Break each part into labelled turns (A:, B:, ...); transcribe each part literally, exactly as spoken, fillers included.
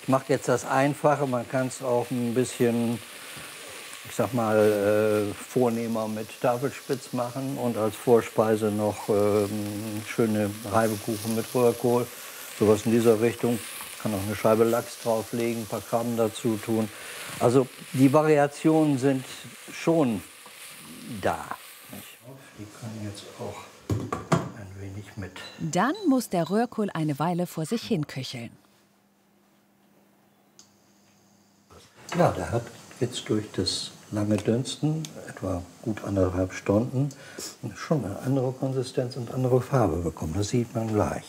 A: Ich mache jetzt das Einfache, man kann es auch ein bisschen, ich sag mal, äh, vornehmer mit Tafelspitz machen und als Vorspeise noch ähm, schöne Reibekuchen mit Röhrkohl, sowas in dieser Richtung. Kann auch eine Scheibe Lachs drauflegen, ein paar Krabben dazu tun. Also die Variationen sind schon da. Die können jetzt auch ein wenig mit.
B: Dann muss der Röhrkohl eine Weile vor sich hin köcheln.
A: Ja, der hat jetzt durch das lange Dünsten, etwa gut anderthalb Stunden, schon eine andere Konsistenz und andere Farbe bekommen. Das sieht man gleich.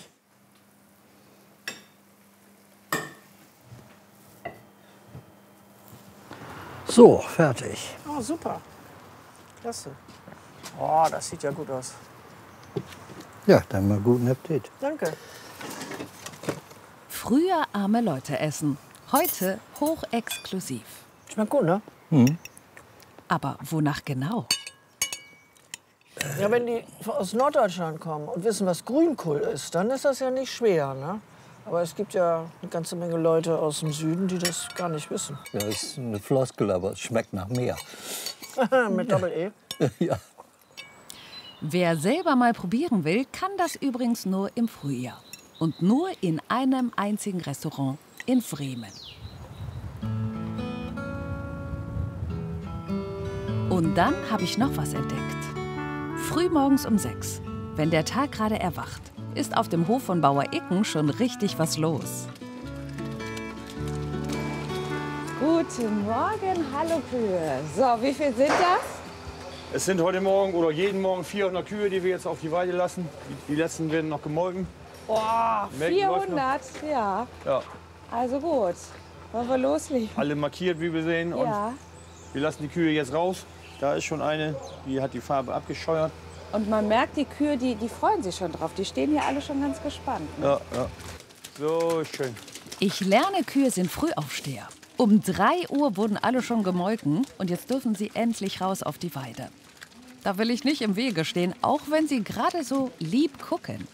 A: So, fertig.
C: Oh, super. Klasse. Oh, das sieht ja gut aus.
A: Ja, dann mal guten Appetit.
C: Danke.
B: Früher arme Leute essen, heute hochexklusiv.
C: Schmeckt gut, ne?
A: Mhm.
B: Aber wonach genau?
C: Ja, wenn die aus Norddeutschland kommen und wissen, was Grünkohl ist, dann ist das ja nicht schwer, ne? Aber es gibt ja eine ganze Menge Leute aus dem Süden, die das gar nicht wissen.
A: Ja, das ist eine Floskel, aber es schmeckt nach mehr.
C: Mit Doppel-E.
A: Ja.
B: Wer selber mal probieren will, kann das übrigens nur im Frühjahr. Und nur in einem einzigen Restaurant in Bremen. Und dann habe ich noch was entdeckt. Frühmorgens um sechs, wenn der Tag gerade erwacht, ist auf dem Hof von Bauer Icken schon richtig was los.
D: Guten Morgen, hallo Kühe. So, wie viel sind das?
E: Es sind heute Morgen oder jeden Morgen vierhundert Kühe, die wir jetzt auf die Weide lassen. Die, die letzten werden noch gemolken.
D: Boah,
E: Melken läuft
D: vierhundert, ja.
E: Ja,
D: Also gut, wollen wir loslegen?
E: alle markiert, wie wir sehen. Und
D: Ja.
E: wir lassen die Kühe jetzt raus. Da ist schon eine, die hat die Farbe abgescheuert.
D: Und man merkt, die Kühe, die, die freuen sich schon drauf. Die stehen hier alle schon ganz gespannt. Ne?
E: Ja, ja. So schön.
B: Ich lerne, Kühe sind Frühaufsteher. Um drei Uhr wurden alle schon gemolken und jetzt dürfen sie endlich raus auf die Weide. Da will ich nicht im Wege stehen, auch wenn sie gerade so lieb gucken.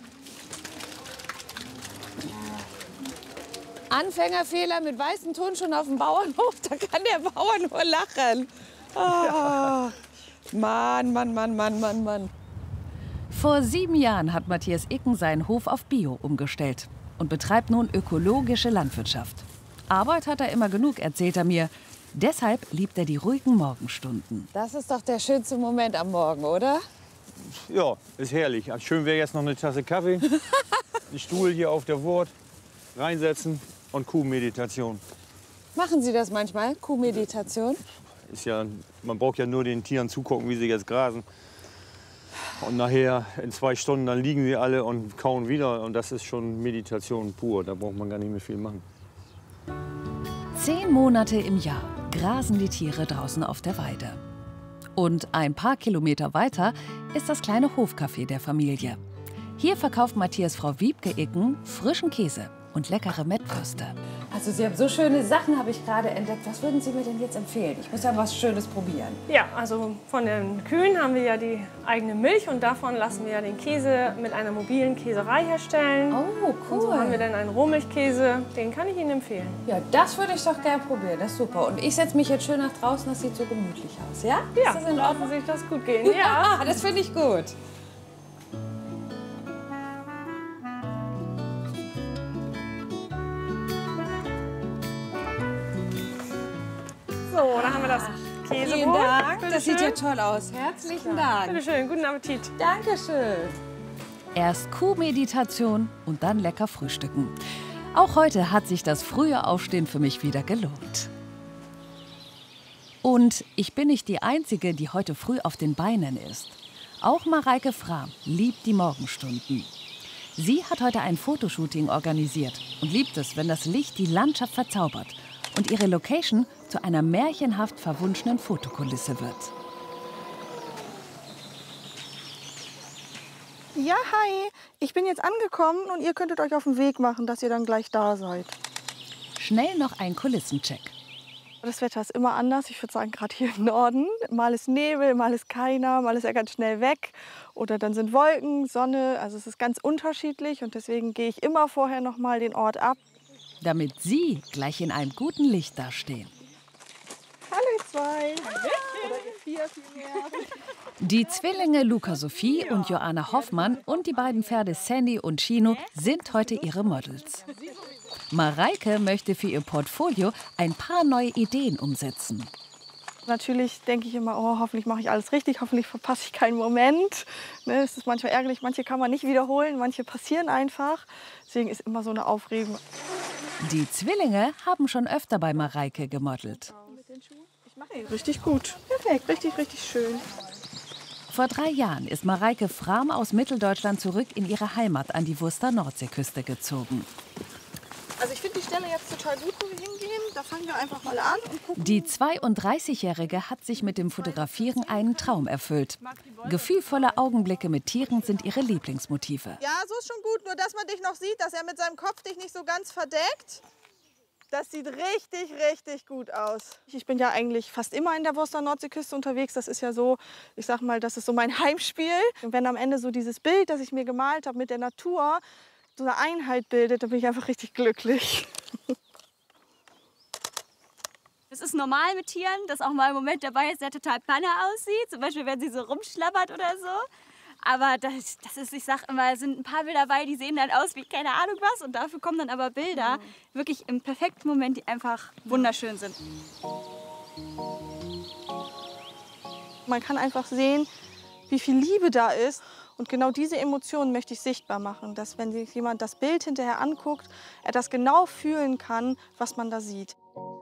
D: Anfängerfehler mit weißen Turnschuhen auf dem Bauernhof, da kann der Bauer nur lachen. Ah, Mann, Mann, Mann, Mann, Mann, Mann.
B: Vor sieben Jahren hat Matthias Icken seinen Hof auf Bio umgestellt und betreibt nun ökologische Landwirtschaft. Arbeit hat er immer genug, erzählt er mir. Deshalb liebt er die ruhigen Morgenstunden.
D: Das ist doch der schönste Moment am Morgen, oder?
E: Ja, ist herrlich. Schön wäre jetzt noch eine Tasse Kaffee, einen Stuhl hier auf der Wurt, reinsetzen und Kuhmeditation.
D: Machen Sie das manchmal, Kuhmeditation?
E: Ist ja, man braucht ja nur den Tieren zugucken, wie sie jetzt grasen. Und nachher in zwei Stunden dann liegen sie alle und kauen wieder. Und das ist schon Meditation pur. Da braucht man gar nicht mehr viel machen.
B: Zehn Monate im Jahr grasen die Tiere draußen auf der Weide. Und ein paar Kilometer weiter ist das kleine Hofcafé der Familie. Hier verkauft Matthias Frau Wiebke Icken frischen Käse und leckere Mettwürste.
D: Also Sie haben so schöne Sachen, habe ich gerade entdeckt. Was würden Sie mir denn jetzt empfehlen? Ich muss ja was Schönes probieren.
F: Ja, also von den Kühen haben wir ja die eigene Milch und davon lassen wir ja den Käse mit einer mobilen Käserei herstellen.
D: Oh,
F: Und so haben wir dann einen Rohmilchkäse, den kann ich Ihnen empfehlen.
D: Ja, das würde ich doch gerne probieren. Das ist super. Und ich setze mich jetzt schön nach draußen, das sieht so gemütlich aus, ja?
F: Ja,
D: ist das in
F: lassen
D: Ordnung?
F: sich das gut gehen. Ja.
D: Ja, das finde ich gut.
F: So, dann haben wir das Käsebrot.
D: Vielen Dank.
F: Bitte
D: Das sieht ja
F: schön.
D: toll aus. Herzlichen Dank.
F: Bitte schön, guten Appetit.
D: Dankeschön.
B: Erst Kuhmeditation und dann lecker frühstücken. Auch heute hat sich das frühe Aufstehen für mich wieder gelohnt. Und ich bin nicht die Einzige, die heute früh auf den Beinen ist. Auch Mareike Frahm liebt die Morgenstunden. Sie hat heute ein Fotoshooting organisiert und liebt es, wenn das Licht die Landschaft verzaubert und ihre Location zu einer märchenhaft verwunschenen Fotokulisse wird.
G: Ja, hi. Ich bin jetzt angekommen und ihr könntet euch auf den Weg machen, dass ihr dann gleich da seid.
B: Schnell noch ein Kulissencheck.
G: Das Wetter ist immer anders. Ich würde sagen, gerade hier im Norden. Mal ist Nebel, mal ist keiner, mal ist er ganz schnell weg. Oder dann sind Wolken, Sonne. Also es ist ganz unterschiedlich und deswegen gehe ich immer vorher noch mal den Ort ab.
B: damit sie gleich in einem guten Licht dastehen.
G: Hallo ihr zwei. Oder ihr vier vielmehr.
B: Die Zwillinge Luca Sophie und Joanna Hoffmann und die beiden Pferde Sandy und Chino sind heute ihre Models. Mareike möchte für ihr Portfolio ein paar neue Ideen umsetzen.
G: Natürlich denke ich immer, oh, hoffentlich mache ich alles richtig, hoffentlich verpasse ich keinen Moment. Ne, es ist manchmal ärgerlich, manche kann man nicht wiederholen, manche passieren einfach. Deswegen ist immer so eine Aufregung.
B: Die Zwillinge haben schon öfter bei Mareike gemodelt.
G: Ich mache ihn richtig gut. Perfekt, richtig, richtig schön.
B: Vor drei Jahren ist Mareike Frahm aus Mitteldeutschland zurück in ihre Heimat an die Wurster Nordseeküste gezogen.
G: Also ich finde die Stelle jetzt total gut, wo wir hingehen. Da fangen wir einfach mal an und gucken.
B: Die zweiunddreißigjährige hat sich mit dem Fotografieren einen Traum erfüllt. Gefühlvolle Augenblicke mit Tieren sind ihre Lieblingsmotive.
H: Ja, so ist schon gut. Nur, dass man dich noch sieht, dass er mit seinem Kopf dich nicht so ganz verdeckt. Das sieht richtig, richtig gut aus.
G: Ich bin ja eigentlich fast immer in der Wurster Nordseeküste unterwegs. Das ist ja so, ich sag mal, das ist so mein Heimspiel. Und wenn am Ende so dieses Bild, das ich mir gemalt habe mit der Natur, so eine Einheit bildet, dann bin ich einfach richtig glücklich.
I: Es ist normal mit Tieren, dass auch mal ein Moment dabei ist, der total Panne aussieht. Zum Beispiel, wenn sie so rumschlabbert oder so. Aber das, das ist, ich sag immer, es sind ein paar Bilder dabei, die sehen dann aus wie keine Ahnung was. Und dafür kommen dann aber Bilder, wirklich im perfekten Moment, die einfach wunderschön sind.
G: Man kann einfach sehen, wie viel Liebe da ist. Und genau diese Emotionen möchte ich sichtbar machen, dass wenn sich jemand das Bild hinterher anguckt, er das genau fühlen kann, was man da sieht.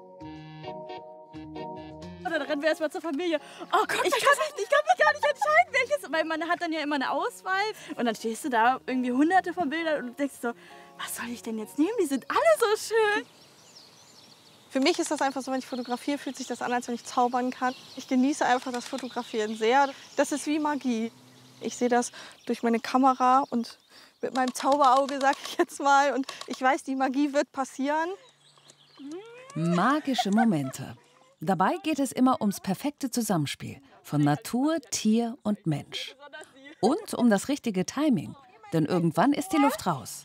I: Dann rennen wir erstmal zur Familie. Oh Gott, ich kann, mich, ich kann mich gar nicht entscheiden, welches. Weil man hat dann ja immer eine Auswahl. Und dann stehst du da irgendwie hunderte von Bildern und denkst so, was soll ich denn jetzt nehmen? Die sind alle so schön.
G: Für mich ist das einfach so, wenn ich fotografiere, fühlt sich das an, als wenn ich zaubern kann. Ich genieße einfach das Fotografieren sehr. Das ist wie Magie. Ich sehe das durch meine Kamera und mit meinem Zauberauge, sag ich jetzt mal. Und ich weiß, die Magie wird passieren.
B: Magische Momente. Dabei geht es immer ums perfekte Zusammenspiel von Natur, Tier und Mensch. Und um das richtige Timing, denn irgendwann ist die Luft raus.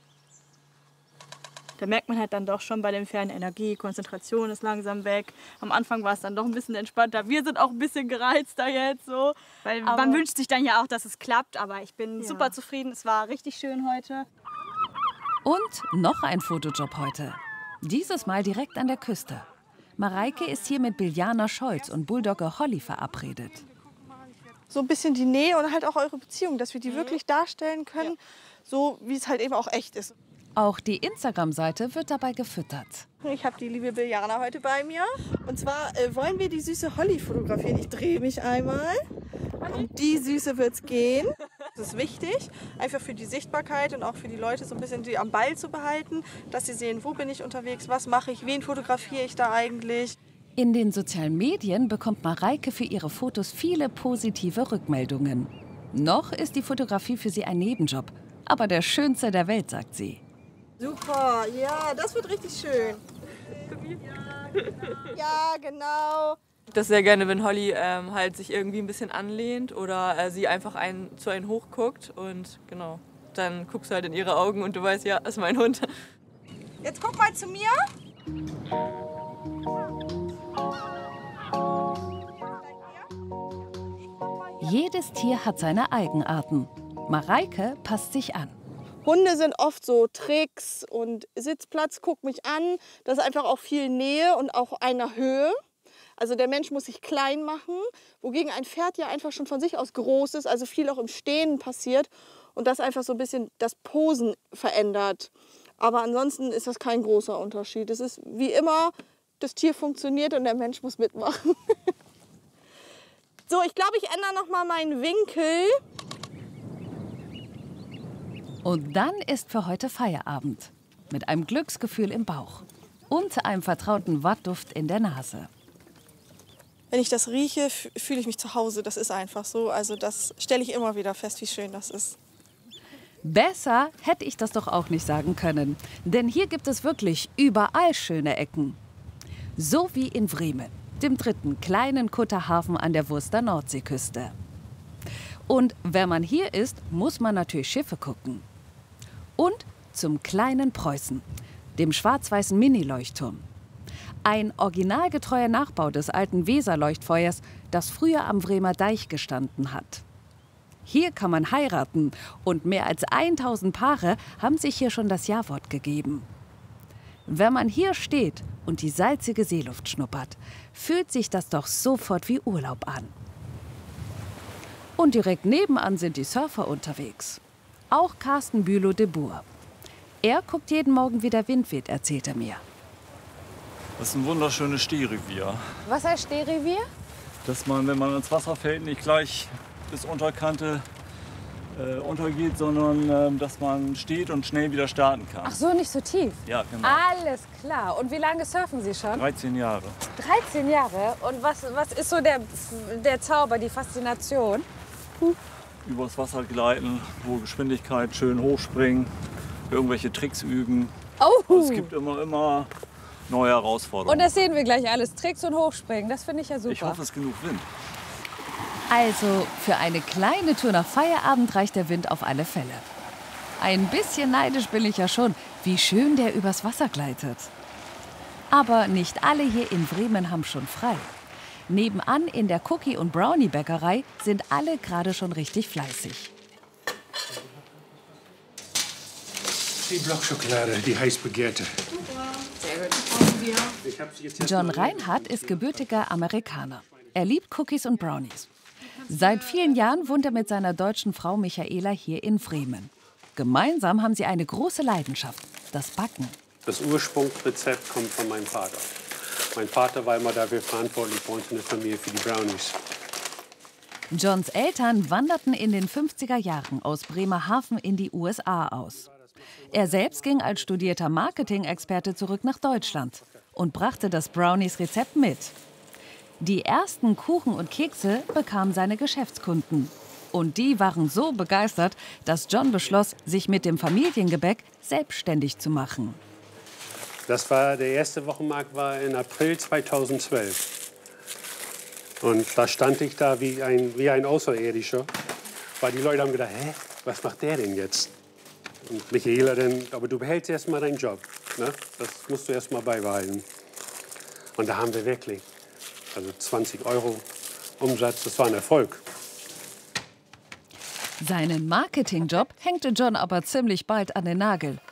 I: Da merkt man halt dann doch schon bei den Pferden, Energie, Konzentration ist langsam weg. Am Anfang war es dann doch ein bisschen entspannter. Wir sind auch ein bisschen gereizter jetzt so. Weil aber man wünscht sich dann ja auch, dass es klappt. Aber ich bin ja. super zufrieden. Es war richtig schön heute.
B: Und noch ein Fotojob heute. Dieses Mal direkt an der Küste. Mareike ist hier mit Biljana Scholz und Bulldogger Holly verabredet.
G: So ein bisschen die Nähe und halt auch eure Beziehung, dass wir die wirklich darstellen können, so wie es halt eben auch echt ist.
B: Auch die Instagram-Seite wird dabei gefüttert.
G: Ich habe die liebe Biljana heute bei mir. Und zwar äh, wollen wir die süße Holly fotografieren. Ich drehe mich einmal. Um die Süße wird es gehen. Das ist wichtig, einfach für die Sichtbarkeit und auch für die Leute so ein bisschen die am Ball zu behalten, dass sie sehen, wo bin ich unterwegs, was mache ich, wen fotografiere ich da eigentlich.
B: In den sozialen Medien bekommt Mareike für ihre Fotos viele positive Rückmeldungen. Noch ist die Fotografie für sie ein Nebenjob, aber der schönste der Welt, sagt sie.
H: Super, ja, das wird richtig schön. Ja, genau.
J: Das sehr gerne, wenn Holly ähm, halt sich irgendwie ein bisschen anlehnt oder äh, sie einfach ein, zu einem hochguckt und genau, dann guckst du halt in ihre Augen und du weißt, ja, das ist mein Hund.
H: Jetzt guck mal zu mir.
B: Jedes Tier hat seine Eigenarten. Mareike passt sich an.
G: Hunde sind oft so Tricks und Sitzplatz, guck mich an. Das ist einfach auch viel Nähe und auch einer Höhe. Also der Mensch muss sich klein machen, wogegen ein Pferd ja einfach schon von sich aus groß ist, also viel auch im Stehen passiert und das einfach so ein bisschen das Posen verändert. Aber ansonsten ist das kein großer Unterschied. Es ist wie immer, das Tier funktioniert und der Mensch muss mitmachen. So, ich glaube, ich ändere noch mal meinen Winkel.
B: Und dann ist für heute Feierabend. Mit einem Glücksgefühl im Bauch und einem vertrauten Wattduft in der Nase.
G: Wenn ich das rieche, fühle ich mich zu Hause. Das ist einfach so. Also das stelle ich immer wieder fest, wie schön das ist.
B: Besser hätte ich das doch auch nicht sagen können. Denn hier gibt es wirklich überall schöne Ecken. So wie in Vremen, dem dritten kleinen Kutterhafen an der Wurster Nordseeküste. Und wenn man hier ist, muss man natürlich Schiffe gucken. Und zum kleinen Preußen. dem schwarz-weißen Mini-Leuchtturm. Ein originalgetreuer Nachbau des alten Weserleuchtfeuers, das früher am Bremer Deich gestanden hat. Hier kann man heiraten und mehr als tausend Paare haben sich hier schon das Ja-Wort gegeben. Wenn man hier steht und die salzige Seeluft schnuppert, fühlt sich das doch sofort wie Urlaub an. Und direkt nebenan sind die Surfer unterwegs. Auch Carsten Bülow de Boer. Er guckt jeden Morgen, wie der Wind weht, erzählt er mir.
K: Das ist ein wunderschönes Stehrevier.
D: Was heißt Stehrevier?
K: Dass man, wenn man ins Wasser fällt, nicht gleich bis Unterkante äh, untergeht, sondern äh, dass man steht und schnell wieder starten kann.
D: Ach so, nicht so tief?
K: Ja, genau.
D: Alles klar. Und wie lange surfen Sie schon?
K: dreizehn Jahre.
D: dreizehn Jahre? Und was, was ist so der, der Zauber, die Faszination?
K: Hm. Übers Wasser gleiten, hohe Geschwindigkeit, schön hochspringen, irgendwelche Tricks üben.
D: Oh.
K: Also es gibt immer, immer neue Herausforderungen.
D: Und das sehen wir gleich alles. Tricks und Hochspringen, das finde ich ja super.
K: Ich hoffe, es ist genug Wind.
B: Also, für eine kleine Tour nach Feierabend reicht der Wind auf alle Fälle. Ein bisschen neidisch bin ich ja schon, wie schön der übers Wasser gleitet. Aber nicht alle hier in Bremen haben schon frei. Nebenan in der Cookie- und Brownie-Bäckerei sind alle gerade schon richtig fleißig.
L: Die Blockschokolade, die heiß begehrte.
B: John Reinhardt ist gebürtiger Amerikaner. Er liebt Cookies und Brownies. Seit vielen Jahren wohnt er mit seiner deutschen Frau Michaela hier in Bremen. Gemeinsam haben sie eine große Leidenschaft, das Backen.
M: Das Ursprungsrezept kommt von meinem Vater. Mein Vater war immer dafür verantwortlich bei uns in der Familie für die Brownies.
B: Johns Eltern wanderten in den fünfziger Jahren aus Bremerhaven in die U S A aus. Er selbst ging als studierter Marketing-Experte zurück nach Deutschland und brachte das Brownies-Rezept mit. Die ersten Kuchen und Kekse bekamen seine Geschäftskunden. Und die waren so begeistert, dass John beschloss, sich mit dem Familiengebäck selbstständig zu machen.
M: Das war, der erste Wochenmarkt war in April zweitausendzwölf. Und da stand ich da wie ein, wie ein Außerirdischer. Weil die Leute haben gedacht, hä, was macht der denn jetzt? Und Michaela dann, aber du behältst erst mal deinen Job. Ne? Das musst du erst mal beibehalten. Und da haben wir wirklich, also zwanzig Euro Umsatz, das war ein Erfolg.
B: Seinen Marketingjob hängte John aber ziemlich bald an den Nagel,